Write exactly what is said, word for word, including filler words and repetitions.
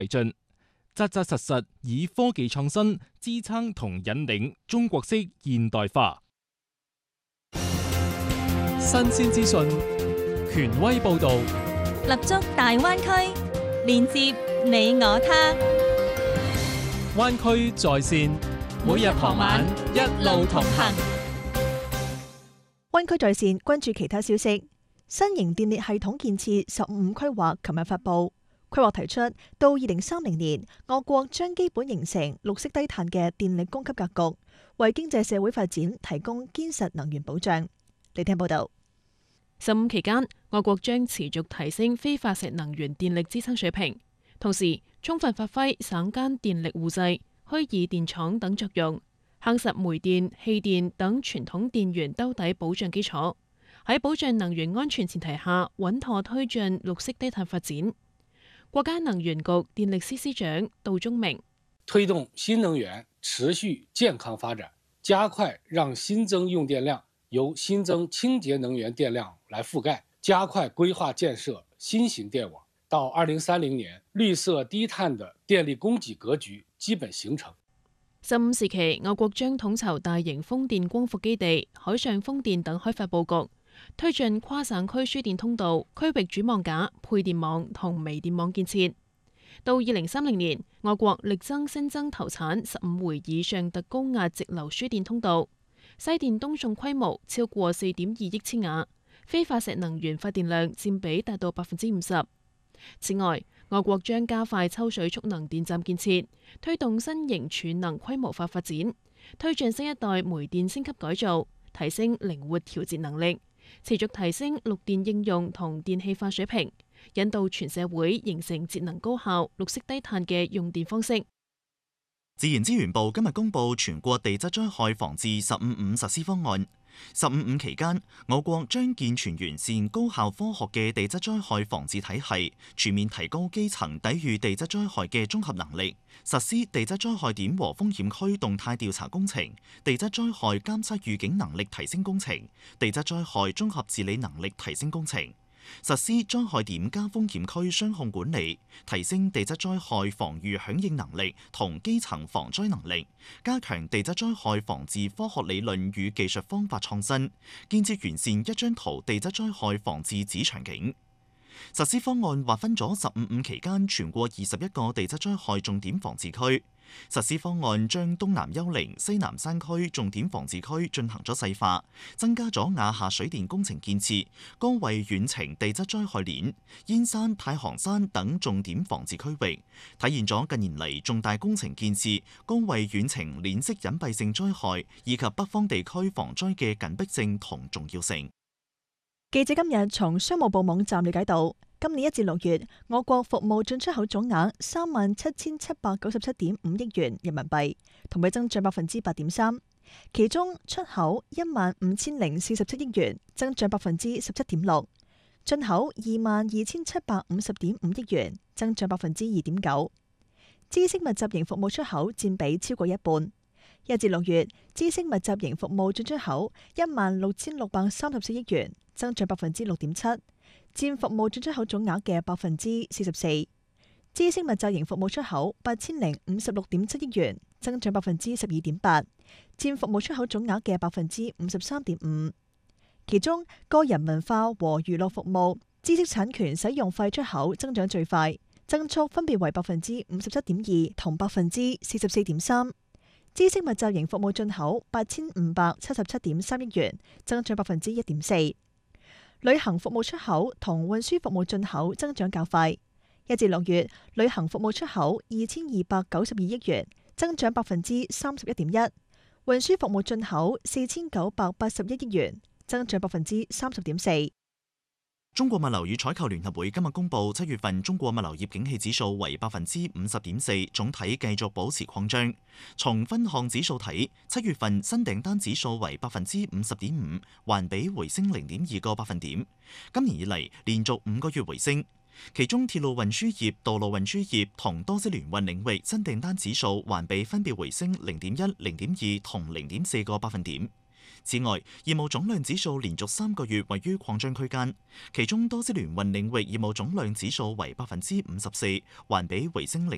邁進，扎扎實實以科技創新支撐同引領中國式現代化。 新鮮資訊，權威報導， 立足大灣區，連接你我他。 灣區在線，每日傍晚一路同行。 灣區在線關注其他消息。新型電力系統建設十五五規劃琴日發布，規劃提出到二零三零年，我國將基本形成綠色低碳嘅電力供給格局，為經濟社會發展提供堅實能源保障。嚟聽報道。 十五期間，我國將持續提升非化石能源電力支撐水平，同時充分發揮省間電力互製、虛擬電廠等作用，夯實煤電、氣電等傳統電源兜底保障基礎。喺保障能源安全前提下，穩妥推進綠色低碳發展。國家能源局電力司司長杜忠明推動新能源持續健康發展，加快讓新增用電量由新增清潔能源電量來覆蓋，加快規劃建設新型電網。到二零三零年，綠色低碳的電力供給格局基本形成。 十五時期，我國將統籌大型風電光伏基地、海上風電等開發佈局，推進跨省區輸電通道、區域主網架、配電網同微電網建設。到二零三零年，我國力爭新增投產十五回以上特高壓直流輸電通道，西電東送規模超過四點二億千瓦，非化石能源發電量佔比達到百分之五十。此外，我國將加快抽水蓄能電站建設，推動新型儲能規模化發展，推進新一代煤電升級改造，提升靈活調節能力，持續提升綠電應用同電氣化水平，引導全社會形成節能高效、綠色低碳嘅用電方式。 自然資源部今日公布全國地質災害防治十五五實施方案。十五五期間，我國將健全完善高效科學嘅地質災害防治體系，全面提高基層抵禦地質災害嘅綜合能力，實施地質災害點和風險區動態調查工程、地質災害監測預警能力提升工程、地質災害綜合治理能力提升工程。實施災害點加風險區雙控管理，提升地質災害防禦響應能力同基層防災能力，加強地質災害防治科學理論與技術方法創新，建設完善一張圖地質災害防治指場景。實施方案劃分咗十五五期間全國二十一個地質災害重點防治區。實施方案將東南丘陵、西南山區重點防治區進行咗細化，增加咗亞下水電工程建設、江惠遠程地質災害鏈、燕山、太行山等重點防治區域，體現咗近年嚟重大工程建設、江惠遠程鏈式隱蔽性災害以及北方地區防災嘅緊迫性同重要性。 記者今日從商務部網站了解到，今年一至六月，我國服務進出口總額三萬七千七百九十七點五億元人民幣，同比增長百分之八點三。其中出口一萬五千零四十七億元，增長百分之十七點六；進口二萬二千七百五十點五億元，增長百分之二點九。知識密集型服務出口佔比超過一半。一至六月，知識密集型服務進出口一萬六千六百三十四億元，增長百分之六點七，佔服務進出口總額嘅百分之四十四。知識密集型服務出口八千零五十六點七億元，增長百分之十二點八，佔服務出口總額嘅百分之五十三點五。其中，個人文化和娛樂服務、知識產權使用費出口增長最快，增速分別為百分之五十七點二同百分之四十四點三。知識密集型服務進口八千五百七十七點三億元，增長百分之一點四。旅行服務出口同運輸服務進口增長較快。一至六月，旅行服務出口二千二百九十二億元，增長百分之三十一點一；運輸服務進口四千九百八十一億元，增長百分之三十點四。 中國物流與採購聯合會今日公布七月份中國物流業景氣指數為百分之五十點四，總體繼續保持擴張。從分項指數睇，七月份新訂單指數為百分之五十點五，環比回升零點二個百分點。今年以嚟連續五個月回升，其中鐵路運輸業、道路運輸業同多式聯運領域新訂單指數環比分別回升零點一、零點二同零點四個百分點。此外，業務總量指數連續三個月位於擴張區間，其中多式聯運領域業務總量指數為百分之五十四，環比回升零